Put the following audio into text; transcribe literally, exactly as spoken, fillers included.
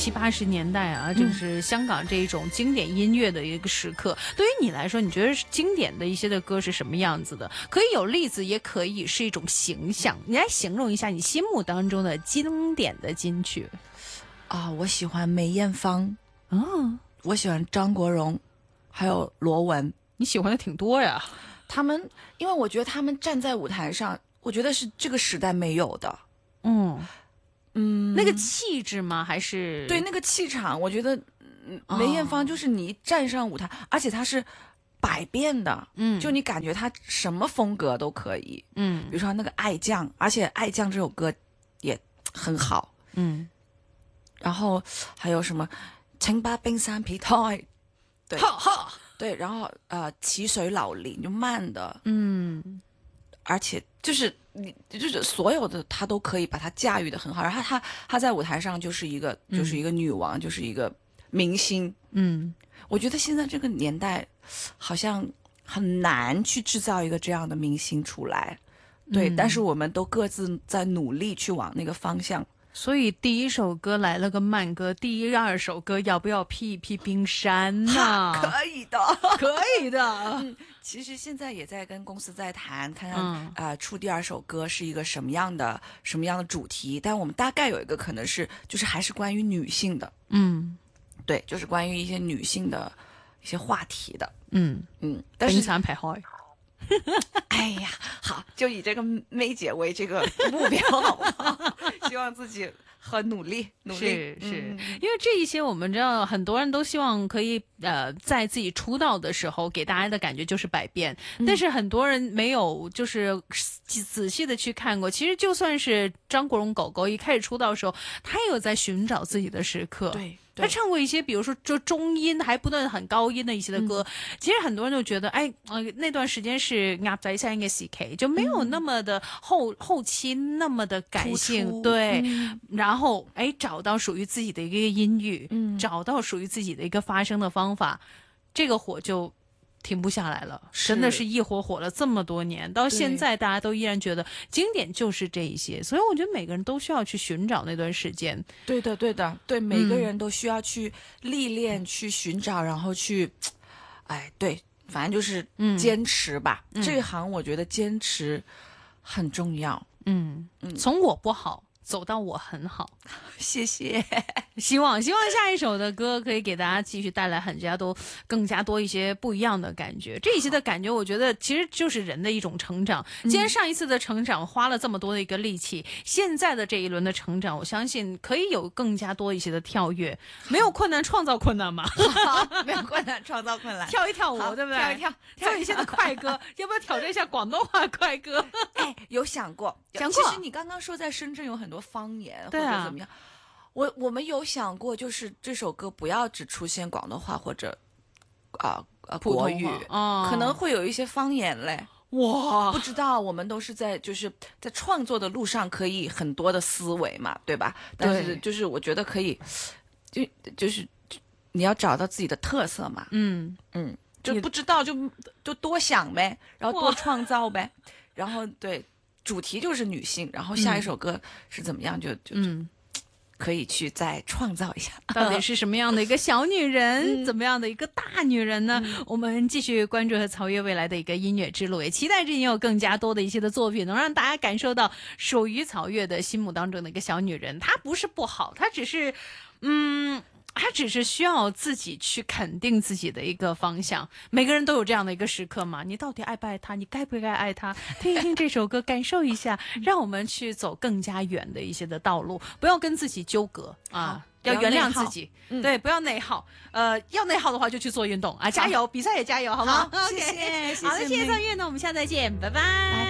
七八十年代啊，正是香港这一种经典音乐的一个时刻。对于你来说，你觉得经典的一些的歌是什么样子的？可以有例子，也可以是一种形象。你来形容一下你心目当中的经典的金曲。 啊，我喜欢梅艳芳， 哦， 我喜欢张国荣，还有罗文。 你喜欢的挺多呀。 他们，因为我觉得他们站在舞台上，我觉得是这个时代没有的。 嗯嗯， 那个气质吗？还是对那个气场，我觉得、嗯哦梅艳芳就是你一站上舞台，而且她是百变的， 嗯就你感觉她什么风格都可以。 嗯比如说那个《爱将》，而且《爱将》这首歌也很好。 嗯， 然后还有什么《請把冰山劈開》，对哈哈， 对，然后呃《似水流年》就慢的， 嗯而且就是你就是所有的她都可以把它驾驭的很好，然后她她在舞台上就是一个就是一个女王，就是一个明星。 嗯， 我觉得现在这个年代好像很难去制造一个这样的明星出来，对， 嗯但是我们都各自在努力去往那个方向。 所以第一首歌来了个慢歌，第一二首歌要不要劈一劈冰山呢？ 可以的， 可以的。 嗯，其实现在也在跟公司在谈，看看嗯啊、呃出第二首歌是一个什么样的什么样的主题，但我们大概有一个可能是就是还是关于女性的， 嗯对，就是关于一些女性的一些话题的。 嗯， 嗯，但冰是山排開。 哎呀，好，就以这个梅姐为这个目标，好不好？希望自己很努力，努力是是、 嗯因为这一些我们知道，很多人都希望可以呃，在自己出道的时候给大家的感觉就是百变， 嗯但是很多人没有就是仔细的去看过。其实就算是张国荣狗狗一开始出道的时候，他也有在寻找自己的时刻。 对。 他唱过一些，比如说就中音还不断很高音的一些的歌，嗯、其实很多人都觉得，哎，呃，那段时间是鴨仔聲嘅時期，就沒有那麼的後、嗯、後期那麼的感性，對、嗯，然後哎找到屬於自己的一個音域，嗯，找到屬於自己的一個發聲的方法，這個火就停不下來了，真的是一火火了這麼多年，到現在大家都依然覺得經典就是這一些，所以我覺得每個人都需要去尋找那段時間。 對的，對的，對，每個人都需要去歷練、嗯、去尋找，然後去，哎，對，反正就是堅持吧。嗯、這一行我覺得堅持很重要。嗯嗯， 從我不好走到我很好， 謝謝。 希望希望下一首的歌可以給大家繼續帶來很加多、更加多一些不一樣的感覺。這一些的感覺，我覺得其實就是人的一種成長。既然上一次的成長花了這麼多的一個力氣，現在的這一輪的成長，我相信可以有更加多一些的跳躍。沒有困難創造困難嘛？ 沒有困難創造困難， 跳一跳舞，對不對？ 跳一跳， 跳一些的快歌，要不要挑戰一下廣東話快歌？ 哎，有想過， 想過。 其實你剛剛說在深圳有很多方言， 對啊， 或者怎麼樣？我我們有想過，就是這首歌不要只出現廣東話或者啊呃，呃國語， 哦， 可能會有一些方言嘞。 哇， 不知道，我們都是在就是在創作的路上可以很多的思維嘛，對吧？但是就是我覺得可以，就就是就你要找到自己的特色嘛。嗯嗯，就不知道就就多想唄，然後多創造唄，然後對，主題就是女性，然後下一首歌是怎麼樣，就就。嗯可以去再創造一下， 到底是什麼樣的一個小女人，嗯、怎麼樣的一個大女人呢？嗯、我們繼續關注和曹越未來的一個音樂之路，也期待着你有更加多的一些的作品，能讓大家感受到屬於曹越的心目當中的一個小女人。她不是不好，她只是，嗯。他只是需要自己去肯定自己的一個方向，每個人都有這樣的一個時刻嘛，你到底愛不愛他，你該不該愛他，聽一聽這首歌感受一下，讓我們去走更加遠的一些的道路，不要跟自己糾葛啊，要原諒自己，嗯、對，不要內耗，呃，要內耗的話就去做運動啊，加油，比賽也加油，好嗎？ 好，謝謝， 好的，謝謝曹越，那我們下次再見，拜拜。